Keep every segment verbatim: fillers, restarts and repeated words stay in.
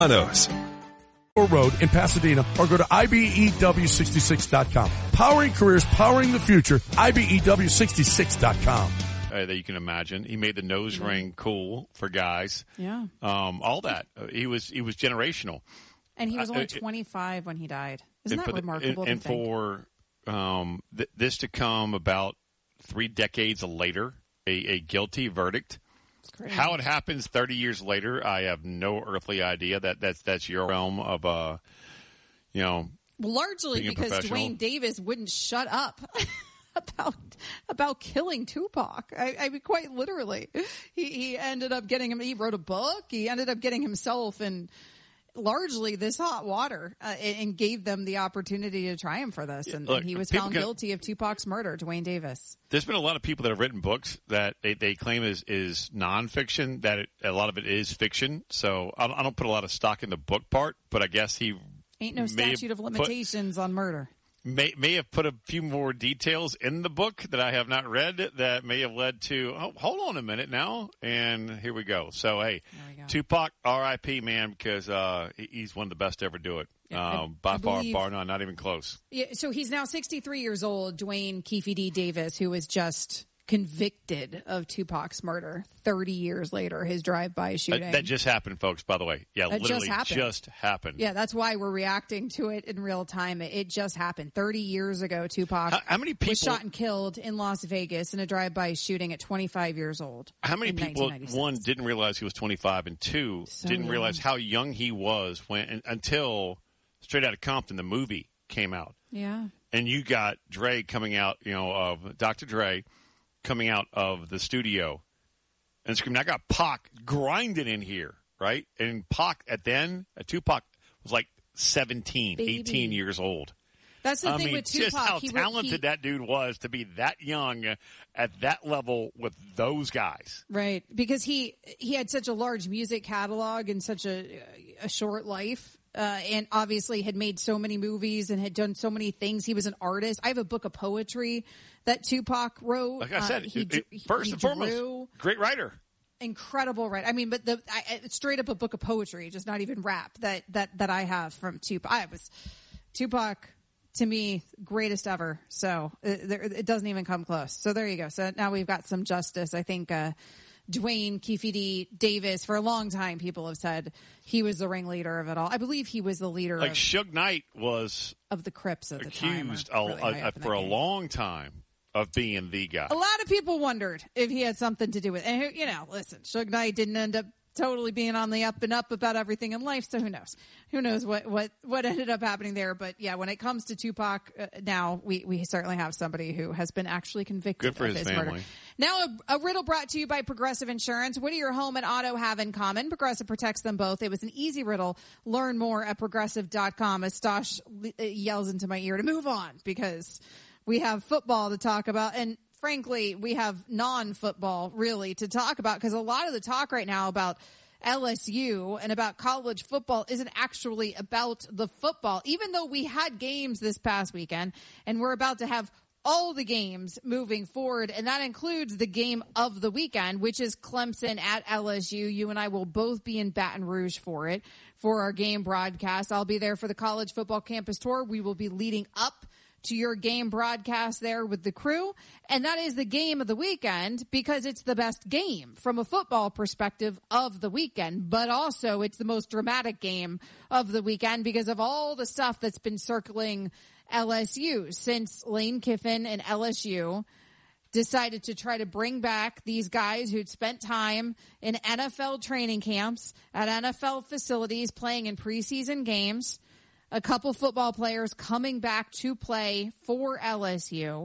Road in Pasadena, or go to I B E W sixty-six dot com. Powering careers, powering the future, I B E W sixty-six dot com. Uh, that you can imagine. He made the nose mm-hmm. ring cool for guys. Yeah. Um, all that. Uh, he was he was generational. And he was only uh, twenty-five when he died. Isn't that for remarkable? The, and to and for um, th- this to come about three decades later, a, a guilty verdict. How it happens thirty years later, I have no earthly idea. That that's that's your realm of uh, you know. Largely because Dwayne Davis wouldn't shut up about about killing Tupac. I, I mean, quite literally, he he ended up getting him. He wrote a book. He ended up getting himself in largely this hot water uh, and gave them the opportunity to try him for this. And, Look, and he was found can, guilty of Tupac's murder, Dwayne Davis. There's been a lot of people that have written books that they, they claim is, is nonfiction, that it, a lot of it is fiction. So I don't, I don't put a lot of stock in the book part, but I guess he ain't no statute of limitations put, on murder. May may have put a few more details in the book that I have not read that may have led to, oh, hold on a minute now, and here we go. So, hey, go. Tupac, R I P, man, because uh, he's one of the best to ever do it. Yeah, um, I, by I far, believe, bar none, not even close. Yeah, so he's now sixty-three years old, Dwayne Keefe D. Davis, who was just convicted of Tupac's murder thirty years later, his drive-by shooting. That, that just happened, folks, by the way. Yeah, that literally just happened. just happened. Yeah, that's why we're reacting to it in real time. It, it just happened. thirty years ago, Tupac how, how many people, was shot and killed in Las Vegas in a drive-by shooting at twenty-five years old. How many people, one, didn't realize he was twenty-five, and two, so didn't young. realize how young he was when until Straight Outta Compton, the movie, came out. Yeah. And you got Dre coming out, you know, of Doctor Dre, coming out of the studio and screaming, I got Pac grinding in here, right? And Pac, at then, uh, Tupac was like seventeen, Baby. eighteen years old. That's the I thing mean, with Tupac. just how he, talented he, that dude was to be that young at that level with those guys. Right, because he he had such a large music catalog and such a, a short life. Uh, and obviously had made so many movies and had done so many things. He was an artist. I have a book of poetry that Tupac wrote. Like I said, uh, he, it, it, first he and foremost, drew. Great writer. Incredible writer. I mean, but the I, it's straight up a book of poetry, just not even rap that that that I have from Tupac. I was Tupac to me greatest ever. So it, it doesn't even come close. So there you go. So now we've got some justice. I think. Uh, Dwayne Keefe D. Davis, for a long time, people have said he was the ringleader of it all. I believe he was the leader like of, Suge Knight was of the Crips at the accused time. Really a, a, for a long time of being the guy. A lot of people wondered if he had something to do with it. And, you know, listen, Suge Knight didn't end up totally being on the up and up about everything in life, so who knows? Who knows what, what, what ended up happening there. But, yeah, when it comes to Tupac, uh, now we, we certainly have somebody who has been actually convicted Good for of his, his family. murder. Now, a, a riddle brought to you by Progressive Insurance. What do your home and auto have in common? Progressive protects them both. It was an easy riddle. Learn more at progressive dot com as Stosh yells into my ear to move on because we have football to talk about. And frankly, we have non-football really to talk about because a lot of the talk right now about L S U and about college football isn't actually about the football, even though we had games this past weekend and we're about to have all the games moving forward. And that includes the game of the weekend, which is Clemson at L S U. You and I will both be in Baton Rouge for it, for our game broadcast. I'll be there for the college football campus tour. We will be leading up to your game broadcast there with the crew. And that is the game of the weekend because it's the best game from a football perspective of the weekend, but also it's the most dramatic game of the weekend because of all the stuff that's been circling L S U since Lane Kiffin and L S U decided to try to bring back these guys who'd spent time in N F L training camps at N F L facilities playing in preseason games. A couple football players coming back to play for L S U.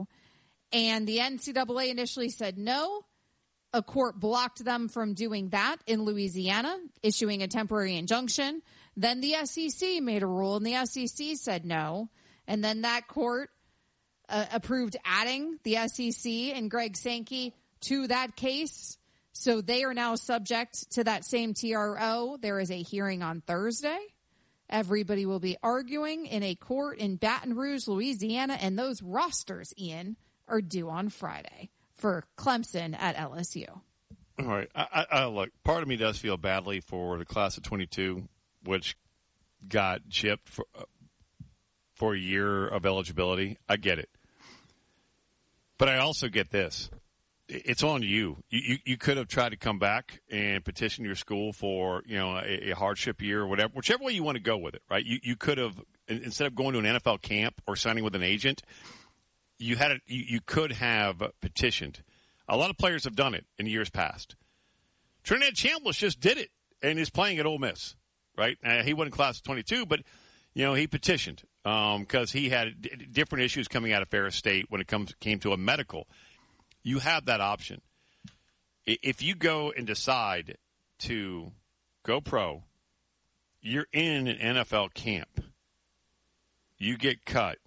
And the N C double A initially said no. A court blocked them from doing that in Louisiana, issuing a temporary injunction. Then the S E C made a rule, and the S E C said no. And then that court uh, approved adding the S E C and Greg Sankey to that case. So they are now subject to that same T R O. There is a hearing on Thursday. Everybody will be arguing in a court in Baton Rouge, Louisiana, and those rosters, Ian, are due on Friday for Clemson at L S U. All right. I, I, look, part of me does feel badly for the class of twenty-two which got chipped for, uh, for a year of eligibility. I get it. But I also get this. It's on you. You, you. you could have tried to come back and petition your school for, you know, a, a hardship year or whatever, whichever way you want to go with it, right? You, you could have, instead of going to an N F L camp or signing with an agent, you had a, you, you could have petitioned. A lot of players have done it in years past. Trinidad Chambliss just did it and is playing at Ole Miss, right? Uh, he wasn't class of twenty-two, but, you know, he petitioned because um, he had d- different issues coming out of Ferris State when it comes came to a medical. You have that option. If you go and decide to go pro, you're in an N F L camp. You get cut.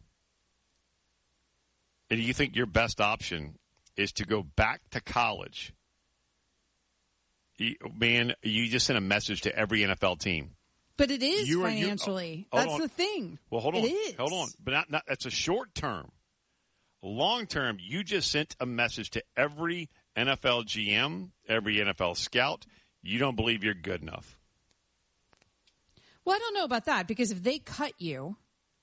And you think your best option is to go back to college. You, man, you just sent a message to every N F L team. But it is you are, financially. Oh, That's on. the thing. Well, hold on. It is. Hold on. But not, not, that's a short term. Long term, you just sent a message to every N F L G M, every N F L scout. You don't believe you're good enough. Well, I don't know about that, because if they cut you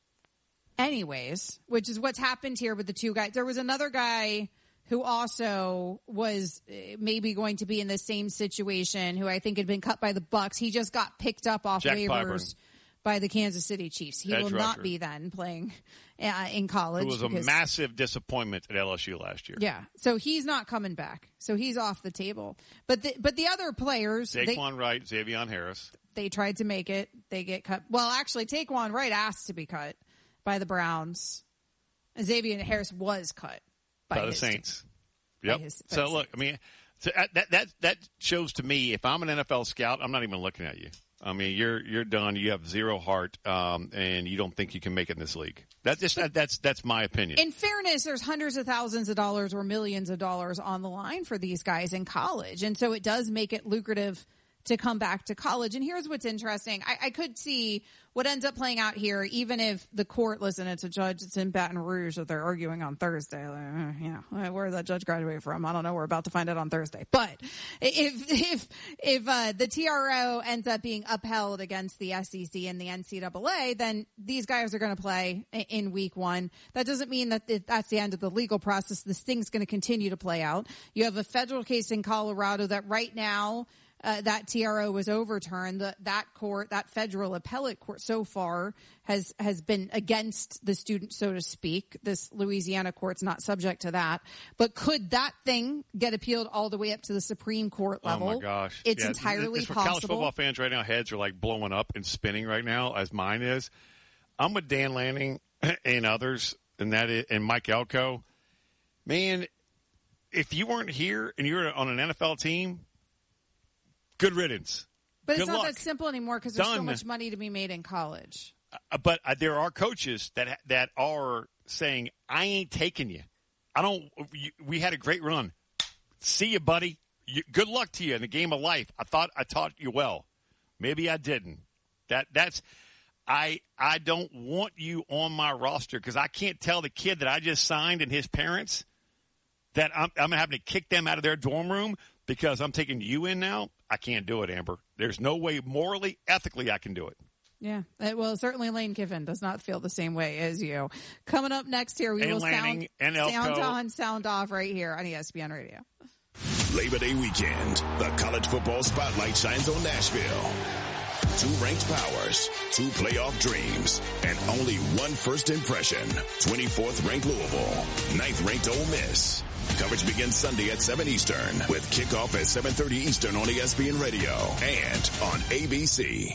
anyways, which is what's happened here with the two guys. There was another guy who also was maybe going to be in the same situation, who I think had been cut by the Bucs. He just got picked up off Jack waivers Pyburn. by the Kansas City Chiefs. He Edge will rusher. not be then playing uh, in college. It was a because, massive disappointment at L S U last year. Yeah, so he's not coming back. So he's off the table. But the, but the other players, Taquan they, Wright, Xavion Harris. they tried to make it. They get cut. Well, actually, Taquan Wright asked to be cut by the Browns. Xavier Harris was cut by, by the his Saints. Team. Yep. His, so look, I mean, so that that that shows to me, if I'm an N F L scout, I'm not even looking at you. I mean, you're you're done. You have zero heart, um, and you don't think you can make it in this league. That's just that, that's that's my opinion. In fairness, there's hundreds of thousands of dollars or millions of dollars on the line for these guys in college, and so it does make it lucrative to come back to college. And here's what's interesting. I, I could see what ends up playing out here, even if the court, listen, it's a judge, it's in Baton Rouge that they're arguing on Thursday. Like, uh, you know, where did that judge graduate from? I don't know. We're about to find out on Thursday. But if, if, if, uh, the T R O ends up being upheld against the S E C and the N C double A, then these guys are going to play in week one. That doesn't mean that that's the end of the legal process. This thing's going to continue to play out. You have a federal case in Colorado that right now, Uh, that T R O was overturned. The, that court, that federal appellate court so far has, has been against the student, so to speak. This Louisiana court's not subject to that. But could that thing get appealed all the way up to the Supreme Court level? Oh my gosh. It's yeah, entirely it's for possible. College football fans right now, heads are like blowing up and spinning right now, as mine is. I'm with Dan Lanning and others, and that is, and Mike Elko. Man, if you weren't here and you're on an N F L team, good riddance. But Good it's not luck. that simple anymore, because there's so Done. much money to be made in college. Uh, but uh, there are coaches that that are saying, "I ain't taking you. I don't. You, we had a great run. See you, buddy. You, good luck to you in the game of life. I thought I taught you well. Maybe I didn't. That that's. I I don't want you on my roster because I can't tell the kid that I just signed and his parents that I'm, I'm having to kick them out of their dorm room because I'm taking you in now. I can't do it, Amber. There's no way morally, ethically I can do it. Yeah. Uh, Well, certainly Lane Kiffin does not feel the same way as you. Coming up next here, we And will Lanning, sound, and Elko. sound on, sound off right here on E S P N Radio. Labor Day weekend, the college football spotlight shines on Nashville. Two ranked powers, two playoff dreams, and only one first impression. twenty-fourth ranked Louisville, ninth ranked Ole Miss. Coverage begins Sunday at seven Eastern with kickoff at seven thirty Eastern on E S P N Radio and on A B C.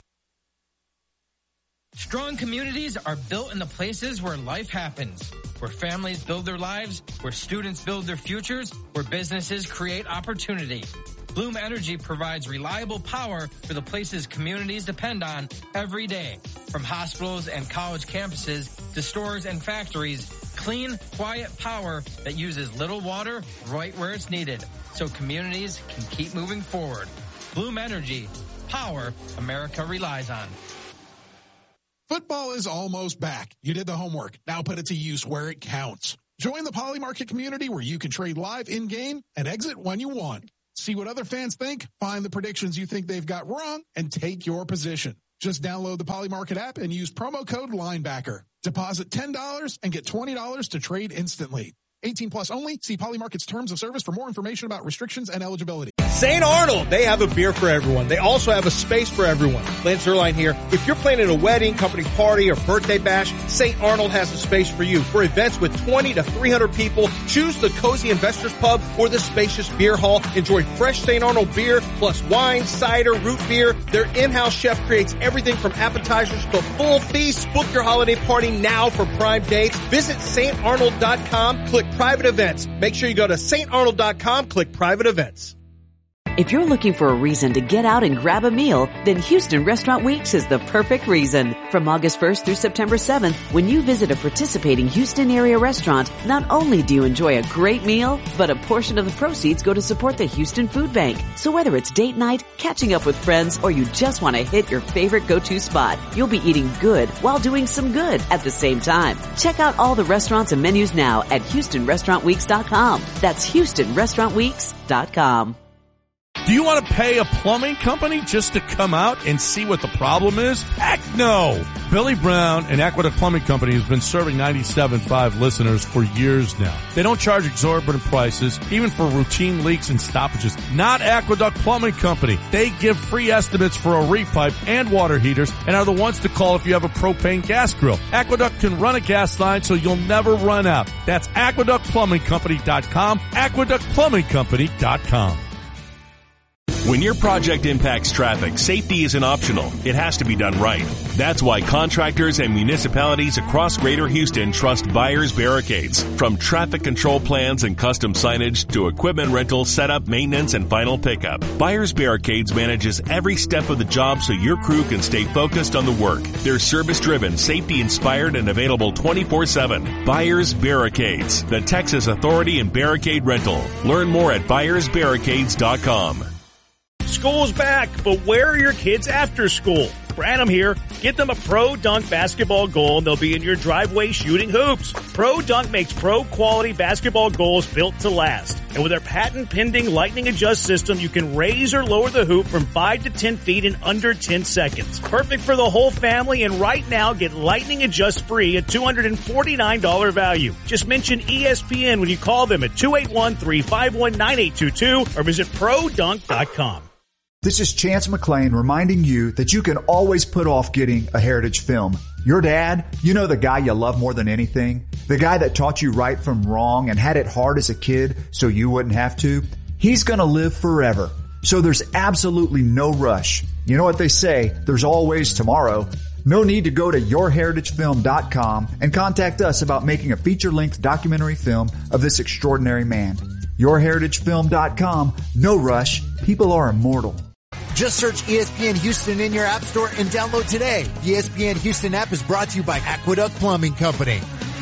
Strong communities are built in the places where life happens, where families build their lives, where students build their futures, where businesses create opportunity. Bloom Energy provides reliable power for the places communities depend on every day. From hospitals and college campuses to stores and factories, clean, quiet power that uses little water right where it's needed so communities can keep moving forward. Bloom Energy, power America relies on. Football is almost back. You did the homework. Now put it to use where it counts. Join the Poly Market community where you can trade live in-game and exit when you want. See what other fans think, find the predictions you think they've got wrong, and take your position. Just download the Polymarket app and use promo code Linebacker. Deposit ten dollars and get twenty dollars to trade instantly. eighteen plus only. See Polymarket's terms of service for more information about restrictions and eligibility. Saint Arnold, they have a beer for everyone. They also have a space for everyone. Lance Zerline here. If you're planning a wedding, company party, or birthday bash, Saint Arnold has a space for you. For events with twenty to three hundred people, choose the Cozy Investors Pub or the spacious beer hall. Enjoy fresh Saint Arnold beer plus wine, cider, root beer. Their in-house chef creates everything from appetizers to full feasts. Book your holiday party now for prime dates. Visit saint arnold dot com. Click private events. Make sure you go to saint arnold dot com, click private events. If you're looking for a reason to get out and grab a meal, then Houston Restaurant Weeks is the perfect reason. From August first through September seventh, when you visit a participating Houston area restaurant, not only do you enjoy a great meal, but a portion of the proceeds go to support the Houston Food Bank. So whether it's date night, catching up with friends, or you just want to hit your favorite go-to spot, you'll be eating good while doing some good at the same time. Check out all the restaurants and menus now at houston restaurant weeks dot com. That's houston restaurant weeks dot com. Do you want to pay a plumbing company just to come out and see what the problem is? Heck no! Billy Brown and Aqueduct Plumbing Company has been serving ninety-seven point five listeners for years now. They don't charge exorbitant prices, even for routine leaks and stoppages. Not Aqueduct Plumbing Company. They give free estimates for a repipe and water heaters and are the ones to call if you have a propane gas grill. Aqueduct can run a gas line so you'll never run out. That's aqueduct plumbing company dot com, aqueduct plumbing company dot com. When your project impacts traffic, safety isn't optional. It has to be done right. That's why contractors and municipalities across Greater Houston trust Byers Barricades. From traffic control plans and custom signage to equipment rental, setup, maintenance, and final pickup, Byers Barricades manages every step of the job so your crew can stay focused on the work. They're service-driven, safety-inspired, and available twenty-four seven. Byers Barricades, the Texas authority in barricade rental. Learn more at byers barricades dot com. School's back, but where are your kids after school? Branham here. Get them a Pro Dunk basketball goal and they'll be in your driveway shooting hoops. Pro Dunk makes pro-quality basketball goals built to last. And with their patent-pending Lightning Adjust system, you can raise or lower the hoop from five to ten feet in under ten seconds. Perfect for the whole family, and right now get Lightning Adjust free at two hundred forty-nine dollars value. Just mention E S P N when you call them at two eight one, three five one, nine eight two two or visit pro dunk dot com. This is Chance McClain reminding you that you can always put off getting a Heritage film. Your dad, you know, the guy you love more than anything, the guy that taught you right from wrong and had it hard as a kid so you wouldn't have to, he's gonna live forever. So there's absolutely no rush. You know what they say, there's always tomorrow. No need to go to your heritage film dot com and contact us about making a feature-length documentary film of this extraordinary man. your heritage film dot com, no rush, people are immortal. Just search E S P N Houston in your app store and download today. The E S P N Houston app is brought to you by Aqueduct Plumbing Company.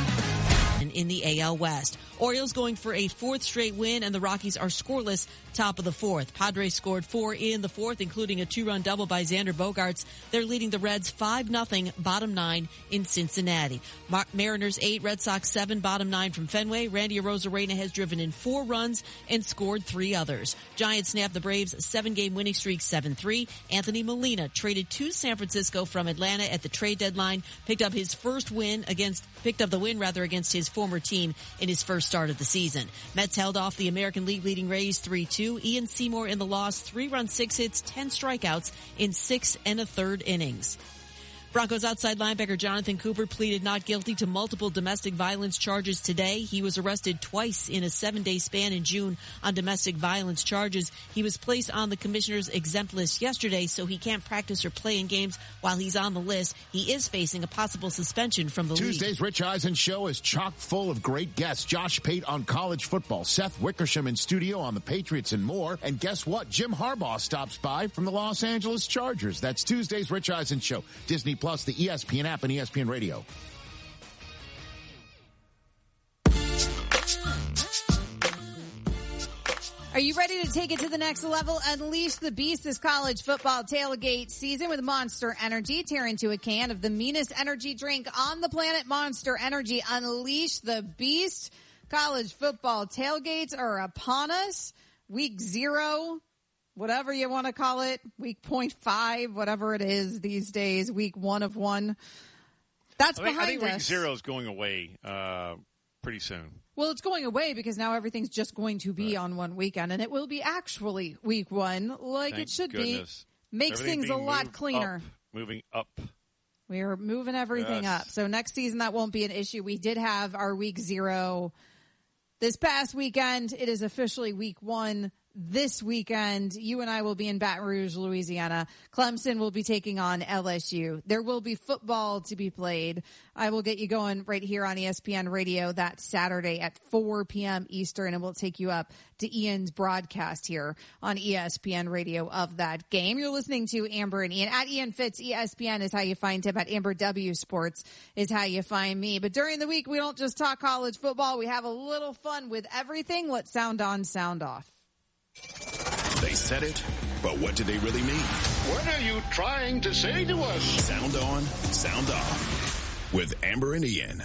In the A L West, Orioles going for a fourth straight win, and the Rockies are scoreless top of the fourth. Padres scored four in the fourth, including a two-run double by Xander Bogaerts. They're leading the Reds five nothing, bottom nine in Cincinnati. Mar- Mariners eight, Red Sox seven, bottom nine from Fenway. Randy Arozarena has driven in four runs and scored three others. Giants snapped the Braves' seven-game winning streak seven three. Anthony Molina traded to San Francisco from Atlanta at the trade deadline, picked up his first win against, picked up the win rather against his former team in his first start of the season. Mets held off the American League leading Rays three two. Ian Seymour in the loss, three runs, six hits, ten strikeouts in six and a third innings. Broncos outside linebacker Jonathan Cooper pleaded not guilty to multiple domestic violence charges today. He was arrested twice in a seven-day span in June on domestic violence charges. He was placed on the commissioner's exempt list yesterday, so he can't practice or play in games while he's on the list. He is facing a possible suspension from the Tuesday's league. Tuesday's Rich Eisen show is chock full of great guests. Josh Pate on college football, Seth Wickersham in studio on the Patriots and more. And guess what? Jim Harbaugh stops by from the Los Angeles Chargers. That's Tuesday's Rich Eisen show. Disney Plus, the E S P N app, and E S P N Radio. Are you ready to take it to the next level? Unleash the beast this college football tailgate season with Monster Energy. Tear into a can of the meanest energy drink on the planet, Monster Energy. Unleash the beast. College football tailgates are upon us. Week zero whatever you want to call it, week point five, whatever it is these days, week one of one. That's I think, behind I think us. week zero is going away uh, pretty soon. Well, it's going away because now everything's just going to be right on one weekend, and it will be actually week one like Thank it should goodness. be. Makes Everything things a being lot moved cleaner. Up, moving up. We are moving everything Yes. up. So next season, that won't be an issue. We did have our week zero this past weekend. It is officially week one. This weekend, you and I will be in Baton Rouge, Louisiana. Clemson will be taking on L S U. There will be football to be played. I will get you going right here on E S P N Radio that Saturday at four p.m. Eastern, and we'll take you up to Ian's broadcast here on E S P N Radio of that game. You're listening to Amber and Ian. At Ian Fitz, E S P N is how you find him. At Amber W Sports is how you find me. But during the week, we don't just talk college football. We have a little fun with everything. Let's sound on, sound off. They said it, but what did they really mean? What are you trying to say to us? Sound on, sound off with Amber and Ian.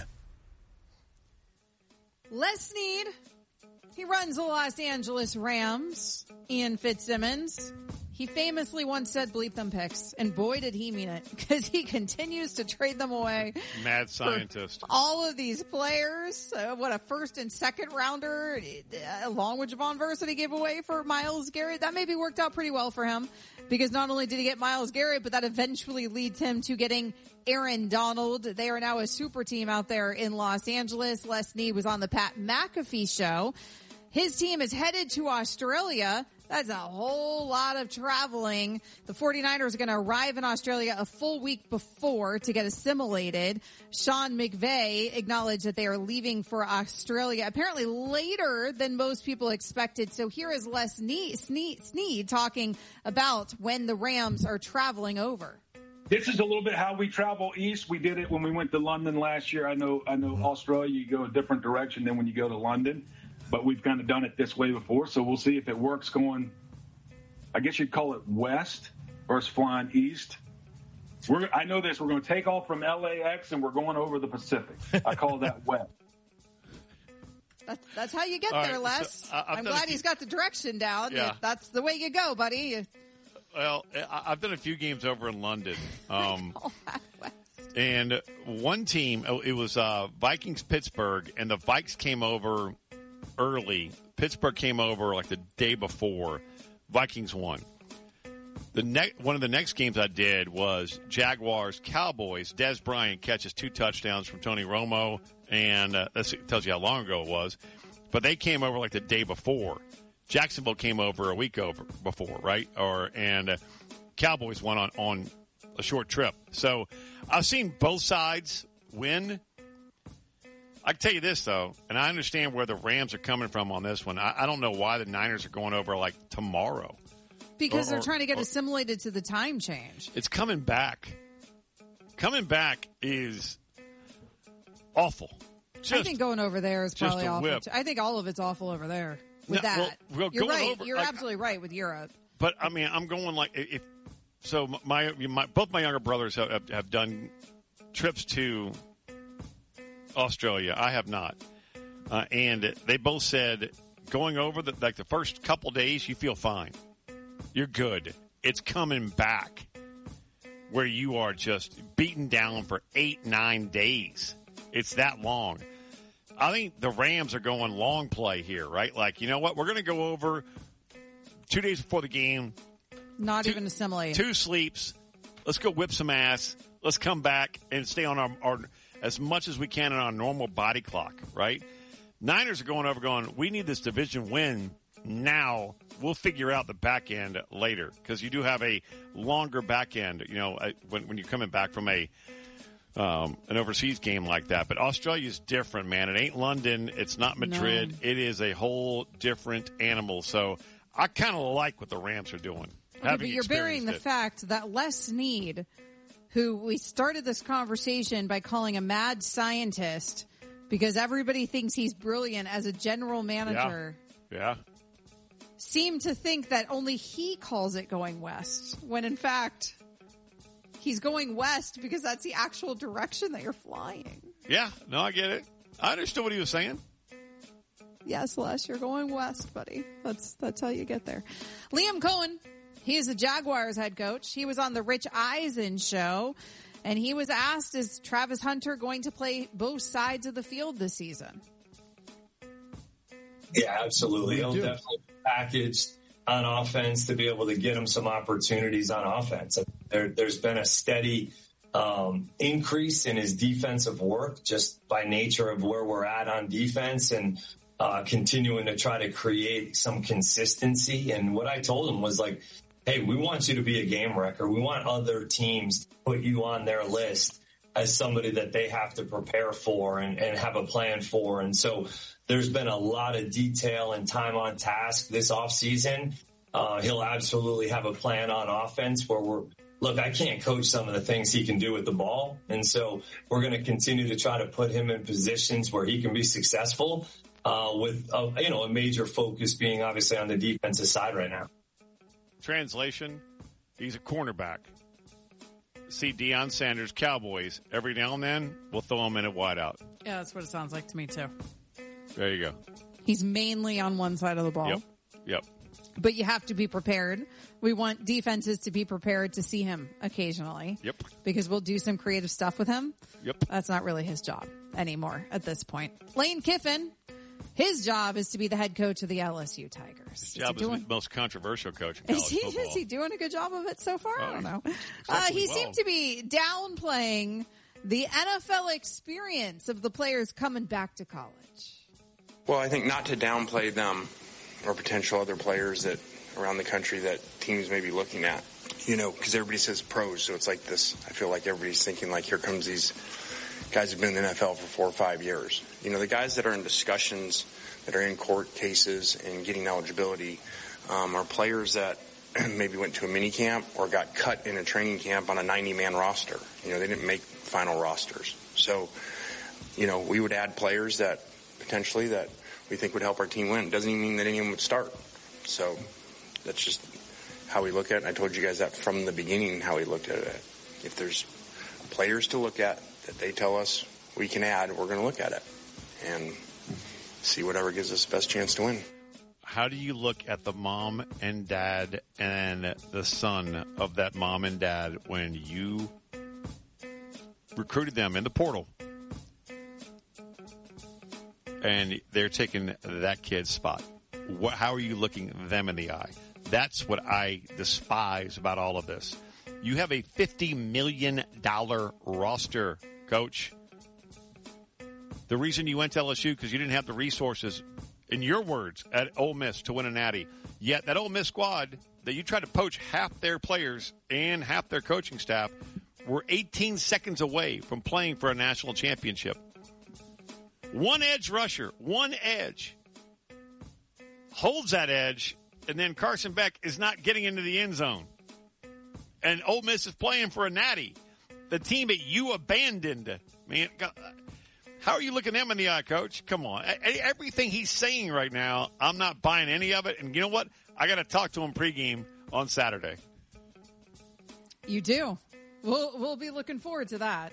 Les Snead, he runs the Los Angeles Rams. Ian Fitzsimmons, he famously once said bleep them picks, and boy did he mean it, because he continues to trade them away. Mad scientist. All of these players, uh, what a first and second rounder, uh, along with Javon Verse that he gave away for Myles Garrett. That maybe worked out pretty well for him, because not only did he get Myles Garrett, but that eventually leads him to getting Aaron Donald. They are now a super team out there in Los Angeles. Les Snead was on the Pat McAfee show. His team is headed to Australia. That's a whole lot of traveling. The 49ers are going to arrive in Australia a full week before to get assimilated. Sean McVay acknowledged that they are leaving for Australia apparently later than most people expected. So here is Les Snead, Snead, Snead talking about when the Rams are traveling over. This is a little bit how we travel east. We did it when we went to London last year. I know, I know Australia, you go a different direction than when you go to London. But we've kind of done it this way before, so we'll see if it works going, I guess you'd call it west versus flying east. We're, I know this. We're going to take off from L A X, and we're going over the Pacific. I call that west. That's, that's how you get All there, right, Les. so, uh, I've I'm done glad a few- he's got the direction down. Yeah. That's the way you go, buddy. Well, I- I've done a few games over in London. Um, and one team, oh, it was uh, Vikings-Pittsburgh, and the Vikes came over early. Pittsburgh came over like the day before. Vikings won. The ne- one of the next games I did was Jaguars-Cowboys. Dez Bryant catches two touchdowns from Tony Romo, and uh, that tells you how long ago it was. But they came over like the day before. Jacksonville came over a week over before, right? Or and uh, Cowboys went on, on a short trip. So I've seen both sides win. I can tell you this, though, and I understand where the Rams are coming from on this one. I, I don't know why the Niners are going over like tomorrow. Because Or- they're or- trying to get or- assimilated to the time change. It's coming back. Coming back is awful. Just, I think going over there is just probably a awful. whip. too. I think all of it's awful over there with No, that. well, well, You're going right. over- You're like- absolutely right with Europe. But I mean, I'm going like if so. My, my both my younger brothers have, have, have done trips to Australia. I have not, uh, and they both said going over the like the first couple days you feel fine, you're good. It's coming back where you are just beaten down for eight nine days. It's that long. I think the Rams are going long play here, right? Like, you know what? We're going to go over two days before the game. Not two, even assimilate. Two sleeps. Let's go whip some ass. Let's come back and stay on our, our as much as we can on our normal body clock, right? Niners are going over going, we need this division win now. We'll figure out the back end later because you do have a longer back end, you know, when, when you're coming back from a Um, an overseas game like that. But Australia's different, man. It ain't London. It's not Madrid. No. It is a whole different animal. So I kind of like what the Rams are doing. Okay, but you're burying the it. fact that Les Snead, who we started this conversation by calling a mad scientist because everybody thinks he's brilliant as a general manager, Yeah. yeah. seemed to think that only he calls it going west, when in fact he's going west because that's the actual direction that you're flying. Yeah. No, I get it. I understood what he was saying. Yes, Les, you're going west, buddy. That's that's how you get there. Liam Cohen, he is the Jaguars head coach. He was on the Rich Eisen show, and he was asked, is Travis Hunter going to play both sides of the field this season? Yeah, absolutely. He'll definitely be packaged on offense to be able to get him some opportunities on offense. There, there's been a steady um, increase in his defensive work just by nature of where we're at on defense and uh, continuing to try to create some consistency. And what I told him was like, hey, we want you to be a game wrecker. We want other teams to put you on their list as somebody that they have to prepare for and, and have a plan for. And so there's been a lot of detail and time on task this offseason. Uh, he'll absolutely have a plan on offense where we're, look, I can't coach some of the things he can do with the ball. And so we're going to continue to try to put him in positions where he can be successful uh, with, a, you know, a major focus being obviously on the defensive side right now. Translation, he's a cornerback. See Deion Sanders, Cowboys, every now and then we'll throw him in at wideout. Yeah, that's what it sounds like to me, too. There you go. He's mainly on one side of the ball. Yep, yep. But you have to be prepared. We want defenses to be prepared to see him occasionally. Yep. Because we'll do some creative stuff with him. Yep. That's not really his job anymore at this point. Lane Kiffin, his job is to be the head coach of the L S U Tigers. His job is, is the most controversial coach in college is he, football. Is he doing a good job of it so far? Oh, I don't know. Uh, he well. seemed to be downplaying the N F L experience of the players coming back to college. Well, I think not to downplay them or potential other players that around the country that teams may be looking at, you know, because everybody says pros. So it's like this. I feel like everybody's thinking like, here comes these guys who've been in the N F L for four or five years. You know, the guys that are in discussions, that are in court cases and getting eligibility um, are players that maybe went to a mini camp or got cut in a training camp on a ninety-man roster. You know, they didn't make final rosters. So, you know, we would add players that potentially that we think would help our team win. It doesn't even mean that anyone would start. So that's just how we look at it. And I told you guys that from the beginning, how we looked at it. If there's players to look at that they tell us we can add, we're going to look at it and see whatever gives us the best chance to win. How do you look at the mom and dad and the son of that mom and dad when you recruited them in the portal and they're taking that kid's spot? What, how are you looking them in the eye? That's what I despise about all of this. You have a fifty million dollars roster, Coach. The reason you went to L S U because you didn't have the resources, in your words, at Ole Miss to win a natty. Yet that Ole Miss squad that you tried to poach half their players and half their coaching staff were eighteen seconds away from playing for a national championship. One edge rusher, one edge, holds that edge, and then Carson Beck is not getting into the end zone. And Ole Miss is playing for a natty. The team that you abandoned, man. How are you looking them in the eye, Coach? Come on. Everything he's saying right now, I'm not buying any of it. And you know what? I got to talk to him pregame on Saturday. You do. We'll we'll be looking forward to that.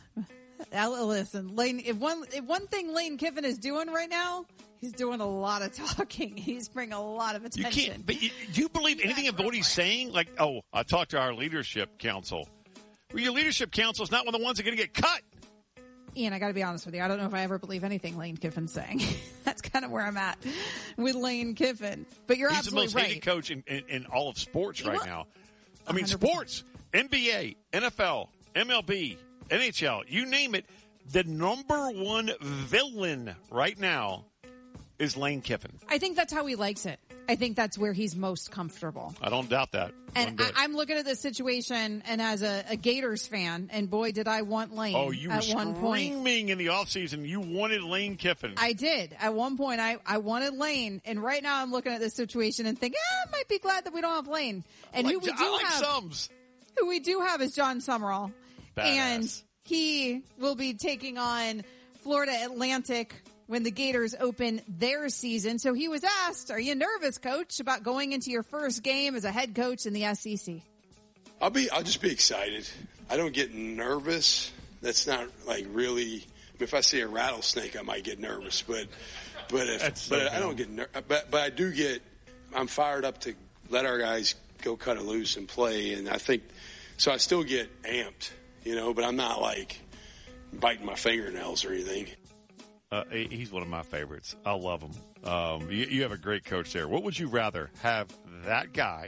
Listen, Lane. If one if one thing Lane Kiffin is doing right now, he's doing a lot of talking. He's bringing a lot of attention. You can't. But you, do you believe anything of what he's saying? Like, oh, I talked to our leadership council. Well, your leadership council is not one of the ones that are going to get cut. Ian, I got to be honest with you. I don't know if I ever believe anything Lane Kiffin's saying. That's kind of where I'm at with Lane Kiffin. But you're He's absolutely the most right. hated coach in, in, in all of sports right Well, now. I mean, one hundred percent. sports, N B A, N F L, M L B, N H L, you name it. The number one villain right now is Lane Kiffin. I think that's how he likes it. I think that's where he's most comfortable. I don't doubt that. And I, I'm looking at this situation, and as a, a Gators fan, and boy, did I want Lane Oh, you were at one point. screaming in the offseason. You wanted Lane Kiffin. I did. At one point, I, I wanted Lane, and right now I'm looking at this situation and think, eh, I might be glad that we don't have Lane. And I who like, we do I like have, Sums. who we do have is John Summerall. Badass. And he will be taking on Florida Atlantic when the Gators open their season. So he was asked, are you nervous, Coach, about going into your first game as a head coach in the S E C? I'll be, I'll just be excited. I don't get nervous. That's not like really if I see a rattlesnake, I might get nervous, but but if That's so but good. I don't get ner- but but I do get. I'm fired up to let our guys go cut it loose and play, and I think so. I still get amped, you know, but I'm not like biting my fingernails or anything. Uh, he's one of my favorites. I love him. Um, you, you have a great coach there. What would you rather have, that guy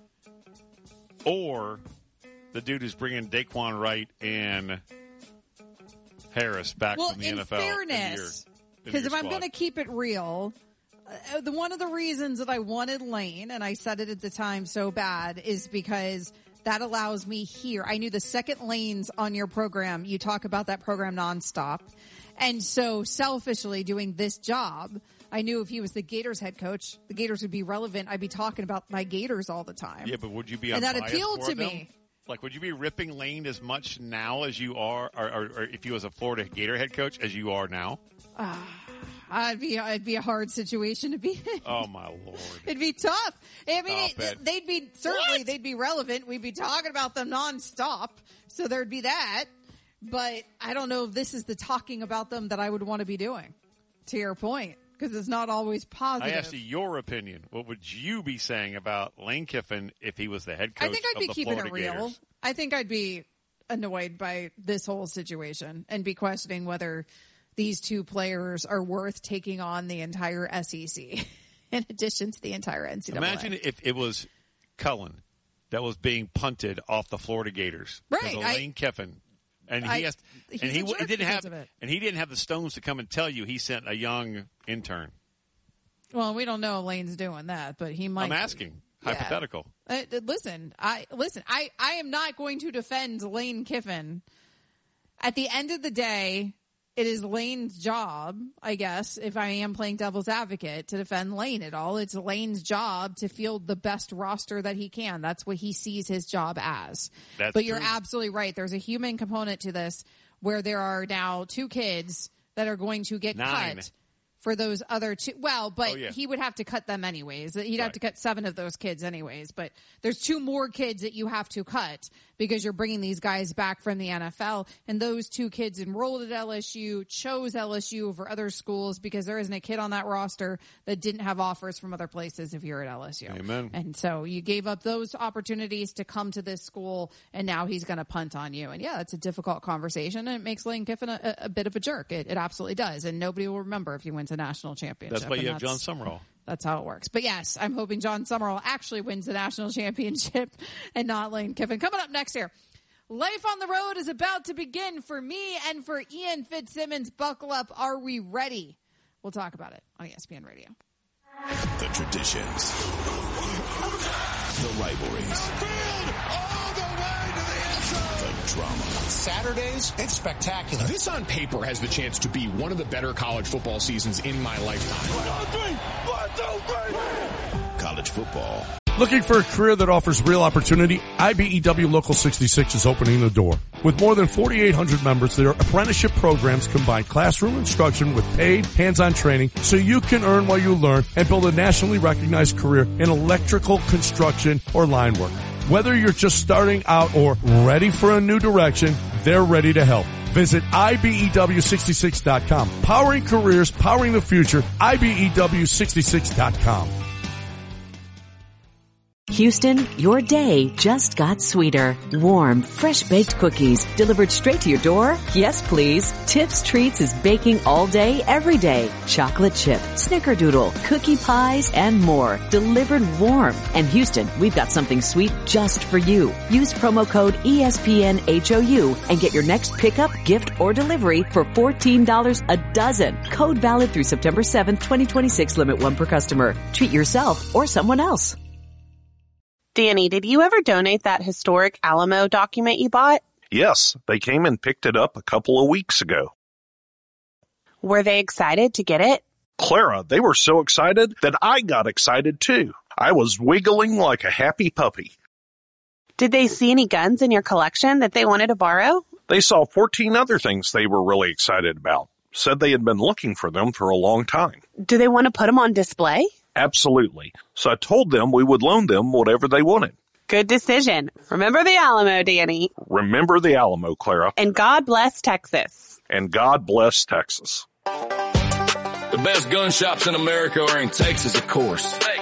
or the dude who's bringing Daquan Wright and Harris back well, from the in N F L? fairness, because if I'm going to keep it real, uh, the one of the reasons that I wanted Lane, and I said it at the time so bad, is because that allows me here. I knew the second Lane's on your program, you talk about that program nonstop. And so selfishly doing this job, I knew if he was the Gators head coach, the Gators would be relevant. I'd be talking about my Gators all the time. Yeah, but would you be and that unbiased appealed for to them? me. Like, would you be ripping Lane as much now as you are, or, or, or if you was a Florida Gator head coach, as you are now? Uh, I'd be, it'd be a hard situation to be in. Oh, my Lord. It'd be tough. I mean, Stop it, it. they'd be, certainly, they'd be relevant. We'd be talking about them nonstop. So there'd be that. But I don't know if this is the talking about them that I would want to be doing, to your point, because it's not always positive. I asked you your opinion. What would you be saying about Lane Kiffin if he was the head coach I think I'd of be the keeping Florida it real. Gators? I think I'd be annoyed by this whole situation and be questioning whether these two players are worth taking on the entire S E C in addition to the entire N C double A. Imagine if it was Cullen that was being punted off the Florida Gators. Right, Because of I- Lane Kiffin. And he I- has, he's and he, a w- jerk didn't because have, of it. and he didn't have the stones to come and tell you he sent a young intern. Well, we don't know if Lane's doing that, but he might. I'm asking, Yeah. hypothetical. Uh, listen, I listen. I, I am not going to defend Lane Kiffin. At the end of the day, it is Lane's job, I guess, if I am playing devil's advocate, to defend Lane at all. It's Lane's job to field the best roster that he can. That's what he sees his job as. That's but you're true. absolutely right. There's a human component to this where there are now two kids that are going to get Nine. cut for those other two. Well, but Oh, yeah. he would have to cut them anyways. He'd have Right. to cut seven of those kids anyways. But there's two more kids that you have to cut because you're bringing these guys back from the N F L. And those two kids enrolled at L S U, chose L S U over other schools because there isn't a kid on that roster that didn't have offers from other places if you're at L S U. Amen. And so you gave up those opportunities to come to this school, and now he's going to punt on you. And yeah, it's a difficult conversation, and it makes Lane Kiffin a, a bit of a jerk. It, it absolutely does. And nobody will remember if he wins a national championship. That's why And you have John that's- Summerall. That's how it works. But yes, I'm hoping John Summerall actually wins the national championship and not Lane Kiffin. Coming up next here, life on the road is about to begin for me and for Ian Fitzsimmons. Buckle up. Are we ready? We'll talk about it on E S P N Radio. The traditions, the rivalries, the drama. Saturdays, it's spectacular. This on paper has the chance to be one of the better college football seasons in my lifetime. One, two, three. College football. Looking for a career that offers real opportunity? I B E W Local sixty-six is opening the door. With more than forty-eight hundred members, their apprenticeship programs combine classroom instruction with paid, hands-on training so you can earn while you learn and build a nationally recognized career in electrical, construction, or line work. Whether you're just starting out or ready for a new direction, they're ready to help. Visit I B E W sixty-six dot com. Powering careers, powering the future, I B E W sixty-six dot com. Houston, your day just got sweeter. Warm, fresh-baked cookies delivered straight to your door? Yes, please. Tips Treats is baking all day, every day. Chocolate chip, snickerdoodle, cookie pies, and more. Delivered warm. And Houston, we've got something sweet just for you. Use promo code E S P N H O U and get your next pickup, gift, or delivery for fourteen dollars a dozen. Code valid through September seventh, twenty twenty-six. Limit one per customer. Treat yourself or someone else. Danny, did you ever donate that historic Alamo document you bought? Yes, they came and picked it up a couple of weeks ago. Were they excited to get it? Clara, they were so excited that I got excited too. I was wiggling like a happy puppy. Did they see any guns in your collection that they wanted to borrow? They saw fourteen other things they were really excited about. Said they had been looking for them for a long time. Do they want to put them on display? Absolutely. So I told them we would loan them whatever they wanted. Good decision. Remember the Alamo, Danny. Remember the Alamo, Clara. And God bless Texas. and God bless Texas. The best gun shops in America are in Texas, of course.